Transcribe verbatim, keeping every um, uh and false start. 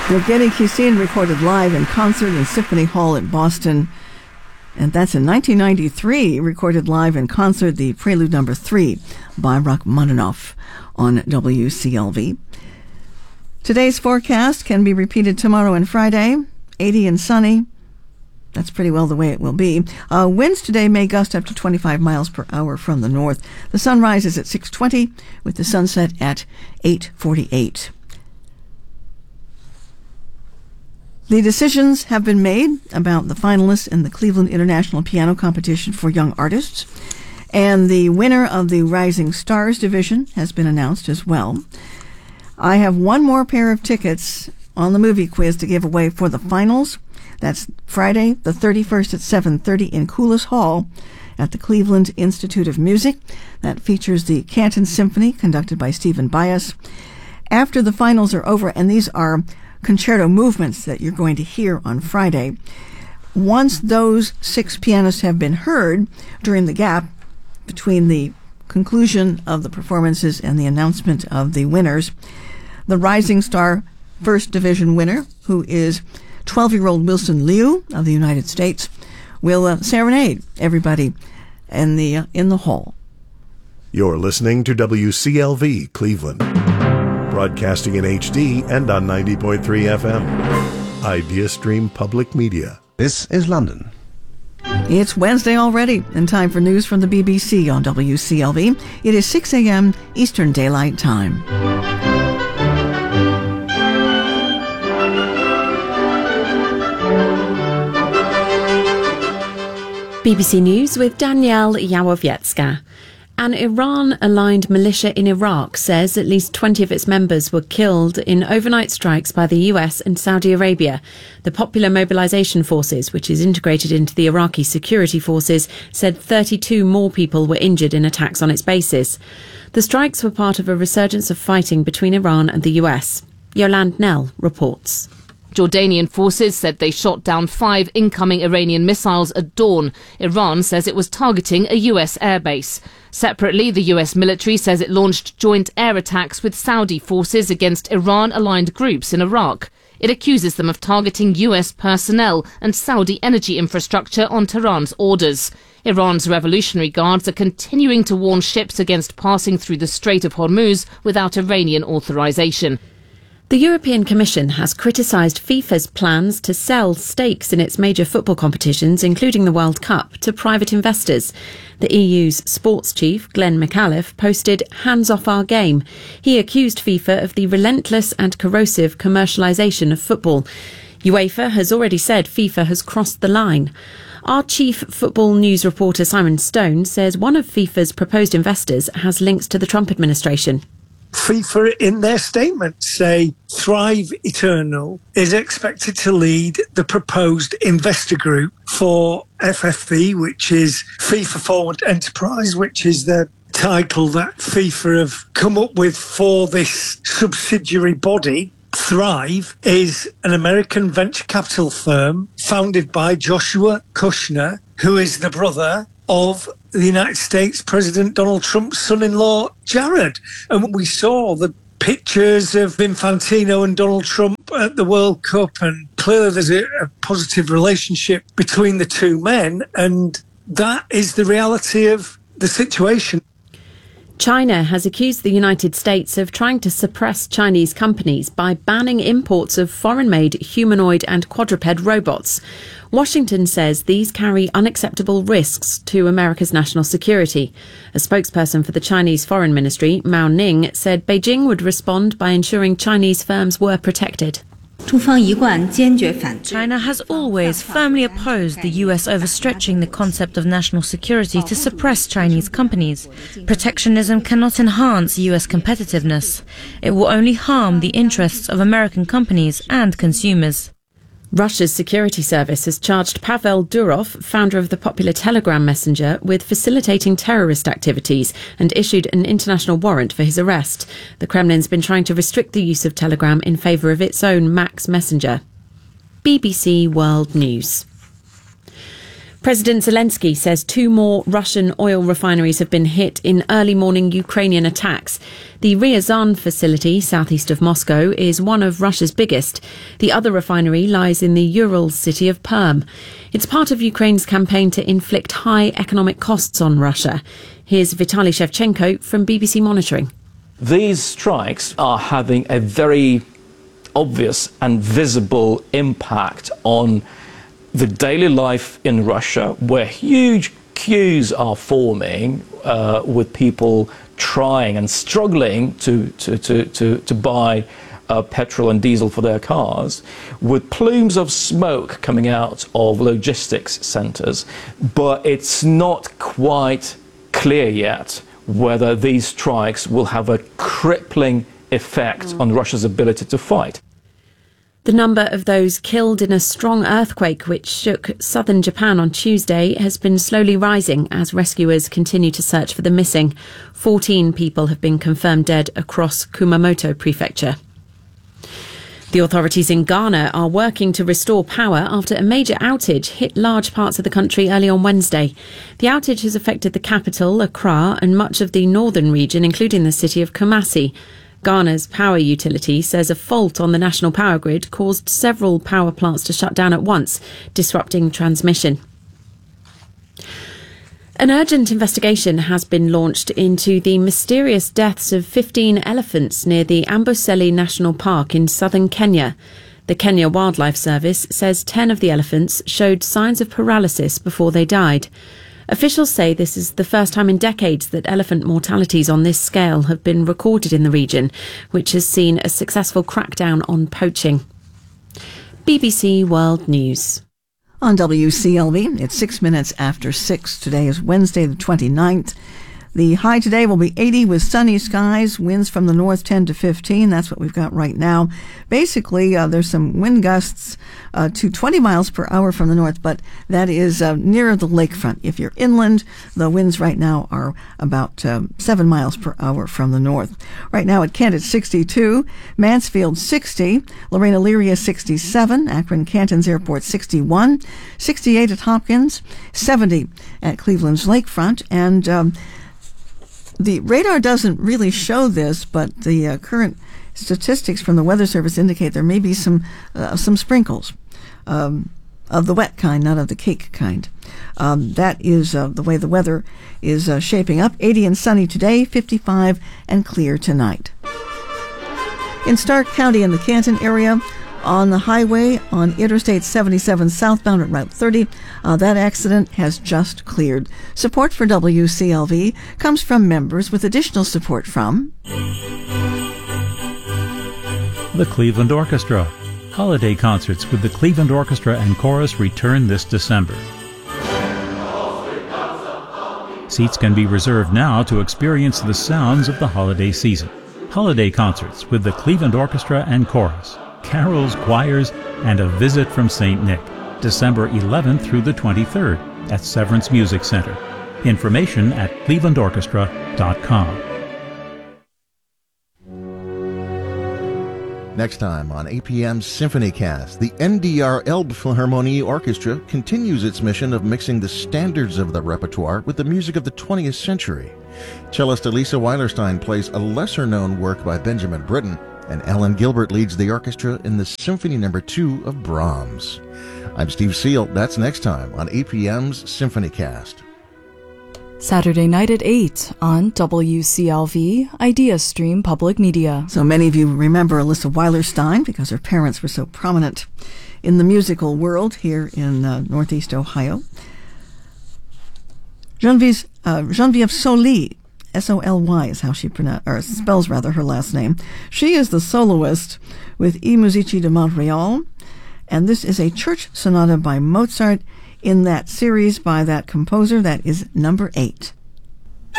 Evgeny Kissin recorded live in concert in Symphony Hall in Boston. And that's in nineteen ninety-three, recorded live in concert, the Prelude Number Three by Rachmaninoff on W C L V. Today's forecast can be repeated tomorrow and Friday, eighty and sunny. That's pretty well the way it will be. Uh, winds today may gust up to twenty-five miles per hour from the north. The sun rises at six twenty with the sunset at eight forty-eight. The decisions have been made about the finalists in the Cleveland International Piano Competition for Young Artists, and the winner of the Rising Stars division has been announced as well. I have one more pair of tickets on the movie quiz to give away for the finals. That's Friday the thirty-first at seven thirty in Coulis Hall at the Cleveland Institute of Music. That features the Canton Symphony conducted by Stephen Bias. After the finals are over, and these are concerto movements that you're going to hear on Friday, once those six pianists have been heard during the gap between the conclusion of the performances and the announcement of the winners, the Rising Star First Division winner, who is twelve-year-old Wilson Liu of the United States, will uh, serenade everybody in the uh, in the hall. You're listening to W C L V Cleveland, broadcasting in H D and on ninety point three F M. Idea Stream Public Media. This is London. It's Wednesday already, and time for news from the B B C on W C L V. It is six a.m. Eastern Daylight Time. B B C News with Danielle Yawowiecka. An Iran-aligned militia in Iraq says at least twenty of its members were killed in overnight strikes by the U S and Saudi Arabia. The Popular Mobilization Forces, which is integrated into the Iraqi security forces, said thirty-two more people were injured in attacks on its bases. The strikes were part of a resurgence of fighting between Iran and the U S. Yolande Nell reports. Jordanian forces said they shot down five incoming Iranian missiles at dawn. Iran says it was targeting a U S airbase. Separately, the U S military says it launched joint air attacks with Saudi forces against Iran-aligned groups in Iraq. It accuses them of targeting U S personnel and Saudi energy infrastructure on Tehran's orders. Iran's Revolutionary Guards are continuing to warn ships against passing through the Strait of Hormuz without Iranian authorization. The European Commission has criticised FIFA's plans to sell stakes in its major football competitions, including the World Cup, to private investors. The E U's sports chief, Glenn McAuliffe, posted "Hands off our game." He accused FIFA of the relentless and corrosive commercialisation of football. UEFA has already said FIFA has crossed the line. Our chief football news reporter, Simon Stone, says one of FIFA's proposed investors has links to the Trump administration. FIFA, in their statement, say Thrive Eternal is expected to lead the proposed investor group for F F V, which is FIFA Forward Enterprise, which is the title that FIFA have come up with for this subsidiary body. Thrive is an American venture capital firm founded by Joshua Kushner, who is the brother of the United States President Donald Trump's son-in-law, Jared. And we saw the pictures of Infantino and Donald Trump at the World Cup, and clearly there's a, a positive relationship between the two men, and that is the reality of the situation. China has accused the United States of trying to suppress Chinese companies by banning imports of foreign-made humanoid and quadruped robots. Washington says these carry unacceptable risks to America's national security. A spokesperson for the Chinese Foreign Ministry, Mao Ning, said Beijing would respond by ensuring Chinese firms were protected. China has always firmly opposed the U S overstretching the concept of national security to suppress Chinese companies. Protectionism cannot enhance U S competitiveness. It will only harm the interests of American companies and consumers. Russia's security service has charged Pavel Durov, founder of the popular Telegram messenger, with facilitating terrorist activities and issued an international warrant for his arrest. The Kremlin's been trying to restrict the use of Telegram in favour of its own Max messenger. B B C World News. President Zelensky says two more Russian oil refineries have been hit in early morning Ukrainian attacks. The Ryazan facility, southeast of Moscow, is one of Russia's biggest. The other refinery lies in the Ural city of Perm. It's part of Ukraine's campaign to inflict high economic costs on Russia. Here's Vitaly Shevchenko from B B C Monitoring. These strikes are having a very obvious and visible impact on the daily life in Russia, where huge queues are forming uh, with people trying and struggling to, to, to, to, to buy uh, petrol and diesel for their cars, with plumes of smoke coming out of logistics centres. But it's not quite clear yet whether these strikes will have a crippling effect mm. on Russia's ability to fight. The number of those killed in a strong earthquake which shook southern Japan on Tuesday has been slowly rising as rescuers continue to search for the missing. Fourteen people have been confirmed dead across Kumamoto Prefecture. The authorities in Ghana are working to restore power after a major outage hit large parts of the country early on Wednesday. The outage has affected the capital, Accra, and much of the northern region, including the city of Kumasi. Ghana's power utility says a fault on the national power grid caused several power plants to shut down at once, disrupting transmission. An urgent investigation has been launched into the mysterious deaths of fifteen elephants near the Amboseli National Park in southern Kenya. The Kenya Wildlife Service says ten of the elephants showed signs of paralysis before they died. Officials say this is the first time in decades that elephant mortalities on this scale have been recorded in the region, which has seen a successful crackdown on poaching. B B C World News. On W C L V, it's six minutes after six. Today is Wednesday the twenty-ninth. The high today will be eighty with sunny skies, winds from the north ten to fifteen. That's what we've got right now. Basically, uh, there's some wind gusts uh, to twenty miles per hour from the north, but that is uh, near the lakefront. If you're inland, the winds right now are about um, seven miles per hour from the north. Right now at Kent, it's sixty-two, Mansfield sixty, Lorraine Elyria sixty-seven, Akron Canton's Airport sixty-one, sixty-eight at Hopkins, seventy at Cleveland's lakefront, and um, the radar doesn't really show this, but the uh, current statistics from the Weather Service indicate there may be some uh, some sprinkles um, of the wet kind, not of the cake kind. Um, that is uh, the way the weather is uh, shaping up. eighty and sunny today, fifty-five and clear tonight. In Stark County in the Canton area, on the highway on Interstate seventy-seven southbound at Route thirty, uh, that accident has just cleared. Support for W C L V comes from members with additional support from the Cleveland Orchestra. Holiday concerts with the Cleveland Orchestra and Chorus return this December. Seats can be reserved now to experience the sounds of the holiday season. Holiday concerts with the Cleveland Orchestra and Chorus. Carols, choirs, and a visit from Saint Nick, December eleventh through the twenty-third at Severance Music Center. Information at cleveland orchestra dot com. Next time on A P M's SymphonyCast, the N D R Elbphilharmonie Orchestra continues its mission of mixing the standards of the repertoire with the music of the twentieth century. Cellist Elisa Weilerstein plays a lesser-known work by Benjamin Britten, and Ellen Gilbert leads the orchestra in the Symphony Number Two of Brahms. I'm Steve Seal. That's next time on A P M's SymphonyCast. Saturday night at eight on W C L V, IdeaStream Public Media. So many of you remember Elisa Weilerstein because her parents were so prominent in the musical world here in uh, Northeast Ohio. Genevieve, uh, Genevieve Soly, S O L Y is how she pronounce, or spells rather her last name. She is the soloist with I Musici de Montreal, and this is a church sonata by Mozart in that series by that composer. That is number eight.